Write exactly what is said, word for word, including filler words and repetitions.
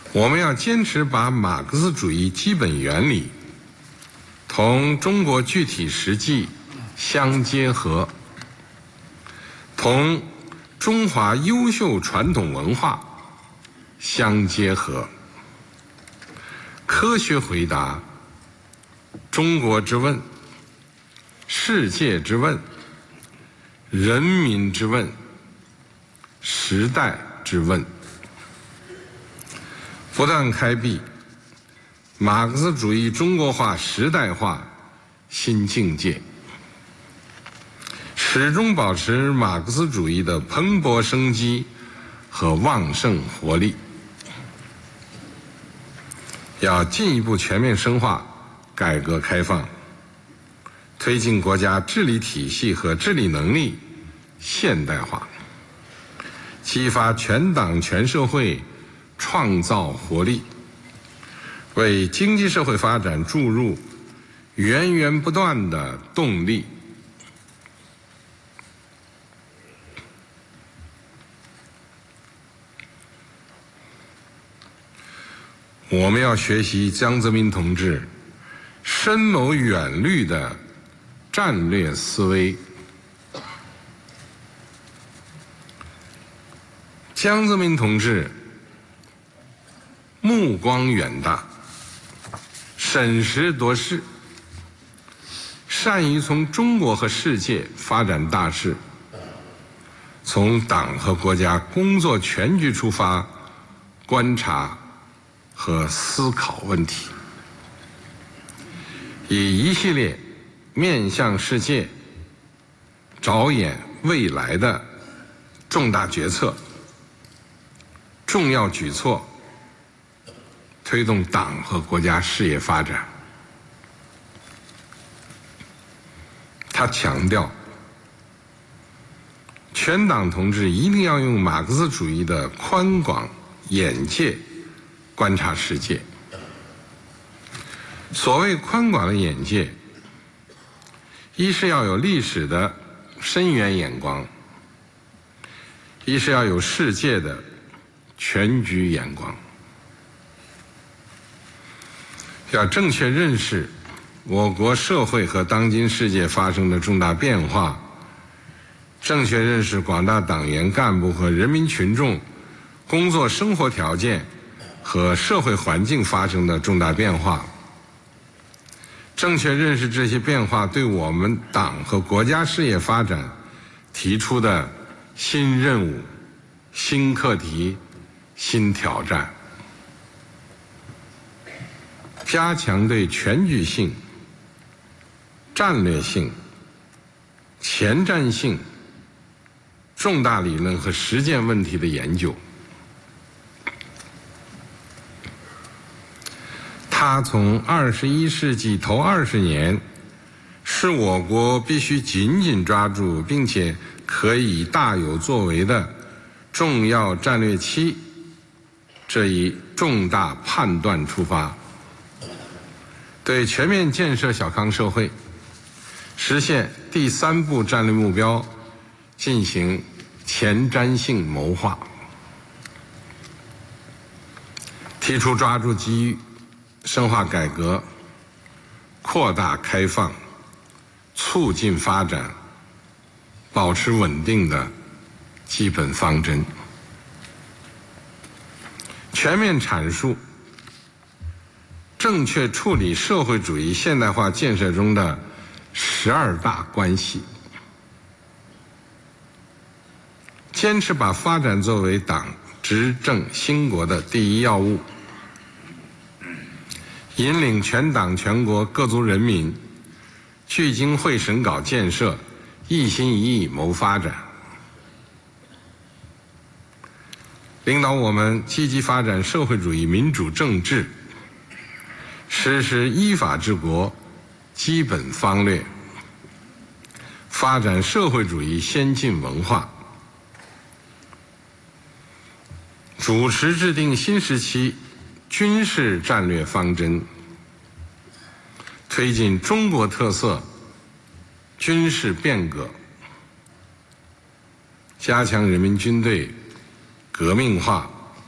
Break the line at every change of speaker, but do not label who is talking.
我们要坚持把马克思主义基本原理同中国具体实际相结合，同中华优秀传统文化相结合，科学回答中国之问、世界之问、人民之问、时代之问，不断开辟马克思主义中国化时代化新境界，始终保持马克思主义的蓬勃生机和旺盛活力。要进一步全面深化改革开放，推进国家治理体系和治理能力现代化，激发全党全社会创造活力，为经济社会发展注入源源不断的动力。我们要学习江泽民同志深谋远虑的战略思维。江泽民同志目光远大，审时度势，善于从中国和世界发展大势，从党和国家工作全局出发观察和思考问题，以一系列面向世界、着眼未来的重大决策、重要举措，推动党和国家事业发展。他强调，全党同志一定要用马克思主义的宽广眼界观察世界。所谓宽广的眼界，一是要有历史的深远眼光，一是要有世界的全局眼光。要正确认识我国社会和当今世界发生的重大变化，正确认识广大党员干部和人民群众工作生活条件和社会环境发生的重大变化，正确认识这些变化对我们党和国家事业发展提出的新任务、新课题、新挑战，加强对全局性、战略性、前瞻性重大理论和实践问题的研究。他从二十一世纪头二十年是我国必须紧紧抓住并且可以大有作为的重要战略期这一重大判断出发，对全面建设小康社会、实现第三步战略目标进行前瞻性谋划，提出抓住机遇、深化改革、扩大开放、促进发展、保持稳定的基本方针，全面阐述正确处理社会主义现代化建设中的十二大关系，坚持把发展作为党执政兴国的第一要务，引领全党全国各族人民聚精会神搞建设，一心一意谋发展，领导我们积极发展社会主义民主政治，实施依法治国基本方略，发展社会主义先进文化，主持制定新时期军事战略方针，推进中国特色军事变革，加强人民军队革命化、